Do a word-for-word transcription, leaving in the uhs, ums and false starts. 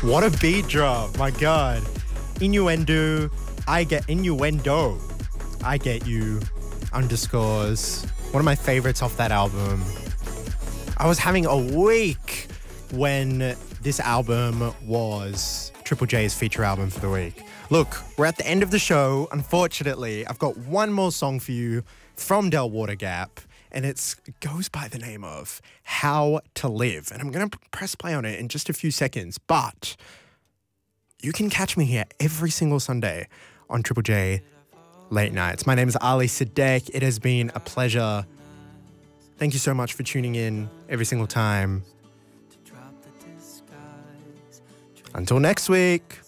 What a beat drop, my God. Innuendo, I get innuendo. I get you, underscores. One of my favorites off that album. I was having a week when this album was Triple J's feature album for the week. Look, we're at the end of the show. Unfortunately, I've got one more song for you from Delwater Gap, and it's, it goes by the name of How to Live. And I'm going to press play on it in just a few seconds, but you can catch me here every single Sunday on Triple J Late Nights. My name is Ali Siddiq. It has been a pleasure. Thank you so much for tuning in every single time. Until next week.